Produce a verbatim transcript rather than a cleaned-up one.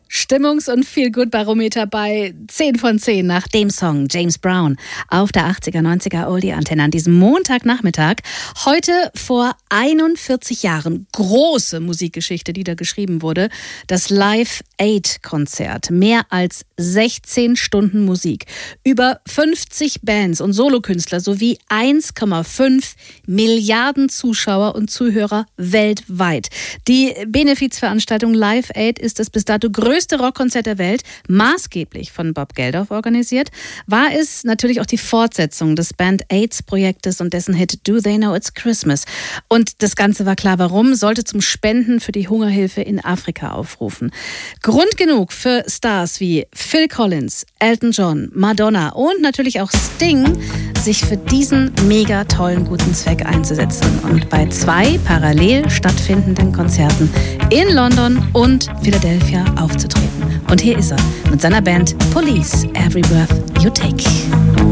Stimmungs- und Feel-Good-Barometer bei zehn von zehn nach dem Song James Brown auf der achtziger, neunziger Oldie-Antenne an diesem Montagnachmittag. Heute vor einundvierzig Jahren. Große Musikgeschichte, die da geschrieben wurde. Das Live Aid Konzert. Mehr als sechzehn Stunden Musik. Über fünfzig Bands und Solokünstler sowie eins Komma fünf Milliarden Zuschauer und Zuhörer weltweit. Die Benefizveranstaltung Live Aid ist das bis dato größte größte Rockkonzert der Welt, maßgeblich von Bob Geldof organisiert, war es natürlich auch die Fortsetzung des Band-Aids-Projektes und dessen Hit Do They Know It's Christmas. Und das Ganze war klar, warum, sollte zum Spenden für die Hungerhilfe in Afrika aufrufen. Grund genug für Stars wie Phil Collins, Elton John, Madonna und natürlich auch Sting, sich für diesen mega tollen guten Zweck einzusetzen und bei zwei parallel stattfindenden Konzerten in London und Philadelphia aufzutreten. Und hier ist er mit seiner Band Police, Every Breath You Take.